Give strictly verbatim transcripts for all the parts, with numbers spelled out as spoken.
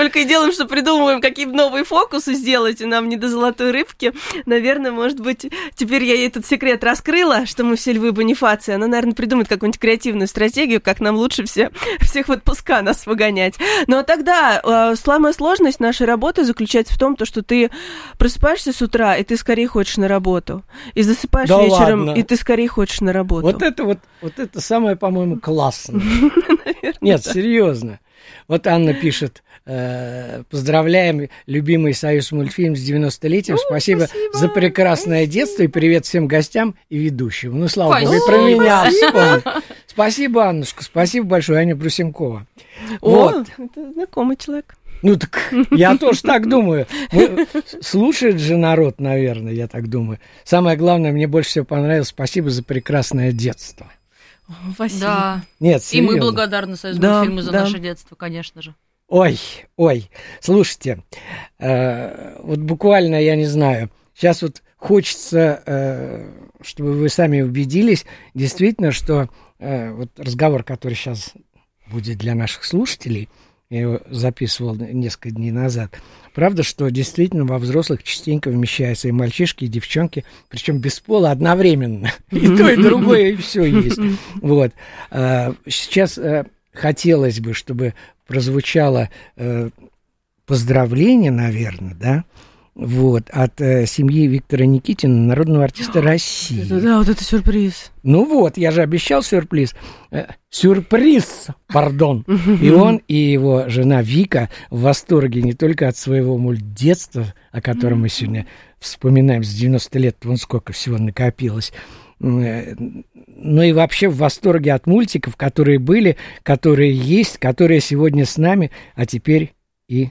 только и делаем, что придумываем, какие новые фокусы сделать, и нам не до золотой рыбки. Наверное, может быть, теперь я ей этот секрет раскрыла, что мы все львы Бонифации. Она, наверное, придумает какую-нибудь креативную стратегию, как нам лучше все, всех в отпуска нас выгонять. Но тогда э, самая сложность нашей работы заключается в том, то, что ты просыпаешься с утра, и ты скорее хочешь на работу. И засыпаешь да вечером, ладно. И ты скорее хочешь на работу. Вот это вот, вот это самое, по-моему, классно. Нет, серьезно. Вот Анна пишет: поздравляем любимый Союз мультфильм с девяностолетием. Спасибо, спасибо за прекрасное детство и привет всем гостям и ведущим. Ну, слава богу, и про меня вспомнил. Спасибо, Аннушка, спасибо большое, Аня Брусенкова. О, вот. Это знакомый человек. Ну, так я тоже так думаю. Слушает же народ, наверное, я так думаю. Самое главное, мне больше всего понравилось: спасибо за прекрасное детство. Спасибо. Да. Нет, серьезно. И мы благодарны Союзу да, мультфильму за да. наше детство, конечно же. Ой, ой, слушайте, э, вот буквально, я не знаю, сейчас вот хочется, э, чтобы вы сами убедились, действительно, что э, вот разговор, который сейчас будет для наших слушателей, я его записывал несколько дней назад, правда, что действительно во взрослых частенько вмещаются и мальчишки, и девчонки, причем без пола одновременно. И то, и другое, и все есть. Вот. Сейчас хотелось бы, чтобы прозвучало поздравление, наверное, да, вот, от э, семьи Виктора Никитина, народного артиста России. Это, да, вот это сюрприз. Ну вот, я же обещал сюрприз. Э, сюрприз, пардон. И он, и его жена Вика в восторге не только от своего мультдетства, о котором мы сегодня вспоминаем, с девяноста лет, вон сколько всего накопилось, э, но и вообще в восторге от мультиков, которые были, которые есть, которые сегодня с нами, а теперь и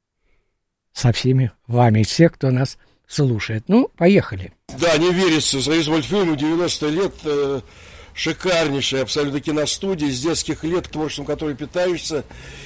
со всеми вами, всех, кто нас слушает. Ну, поехали. Да, не верится. Союз мультфильму девяносто лет. Э, шикарнейшая абсолютно киностудия с детских лет, творчеством которой питаешься,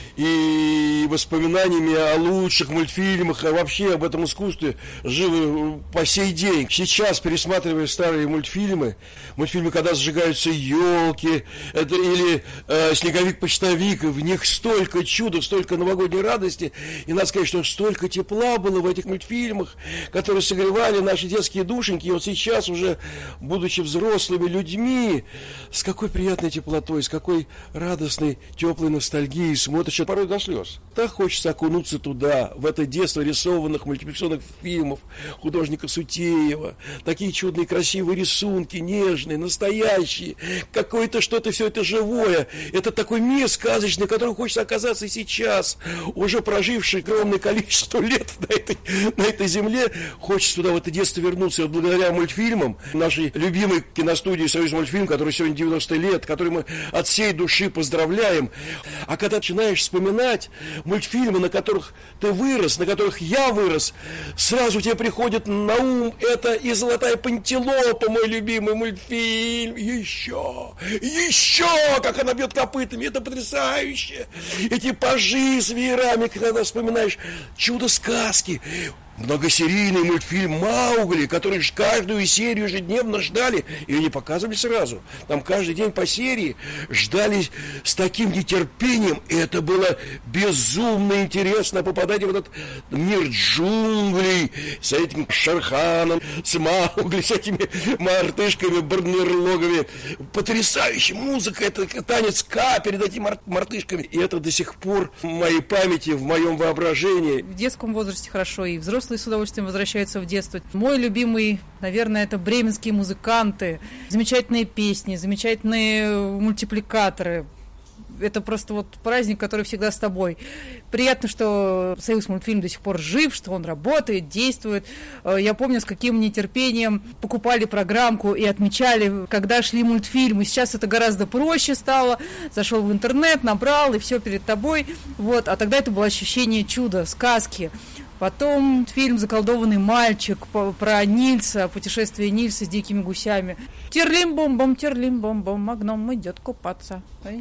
и воспоминаниями о лучших мультфильмах, а вообще об этом искусстве живы по сей день. Сейчас, пересматривая старые мультфильмы, мультфильмы, когда сжигаются елки, это, или э, «Снеговик-почтовик», в них столько чуда, столько новогодней радости, и надо сказать, что столько тепла было в этих мультфильмах, которые согревали наши детские душеньки, и вот сейчас уже, будучи взрослыми людьми, с какой приятной теплотой, с какой радостной, теплой ностальгией смотришь, порой до слез. Так хочется окунуться туда, в это детство рисованных мультипликационных фильмов художника Сутеева. Такие чудные, красивые рисунки, нежные, настоящие. Какое-то что-то, все это живое. Это такой мир сказочный, в котором хочется оказаться сейчас, уже проживший огромное количество лет на этой, на этой земле. Хочется туда, в это детство вернуться. И вот благодаря мультфильмам, нашей любимой киностудии «Союз мультфильм», которой сегодня девяносто лет, которой мы от всей души поздравляем. А когда начинаешь вспоминать мультфильмы, на которых ты вырос, на которых я вырос, сразу тебе приходит на ум это и «Золотая Пантелопа», мой любимый мультфильм. Еще, еще, как она бьет копытами, это потрясающе. Эти пажи с веерами, когда вспоминаешь чудо сказки. Многосерийный мультфильм «Маугли», который каждую серию ежедневно ждали, ее не показывали сразу, там каждый день по серии ждали с таким нетерпением, и это было безумно интересно попадать в этот мир джунглей с этим Шерханом, с Маугли, с этими мартышками, барнерлогами. Потрясающая музыка, это танец Ка перед этими мар- мартышками, и это до сих пор в моей памяти, в моем воображении. В детском возрасте хорошо, и взрослые с удовольствием возвращаются в детство. Мой любимый, наверное, это бременские музыканты. Замечательные песни, замечательные мультипликаторы. Это просто вот праздник, который всегда с тобой. Приятно, что Союз мультфильм до сих пор жив, что он работает, действует. Я помню, с каким нетерпением покупали программку и отмечали, когда шли мультфильмы. Сейчас это гораздо проще стало. Зашел в интернет, набрал, и все перед тобой. Вот. А тогда это было ощущение чуда, сказки. Потом фильм «Заколдованный мальчик» про Нильса, путешествие Нильса с дикими гусями. Терлим-бом-бом, терлим-бом-бом, а гном идет купаться.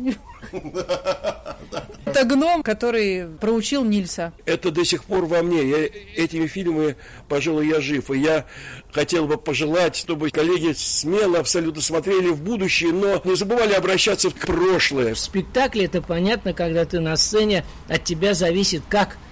Это гном, который проучил Нильса. Это до сих пор во мне. Я, этими фильмами, пожалуй, я жив. И я хотел бы пожелать, чтобы коллеги смело абсолютно смотрели в будущее, но не забывали обращаться в прошлое. В спектакле это понятно, когда ты на сцене, от тебя зависит, как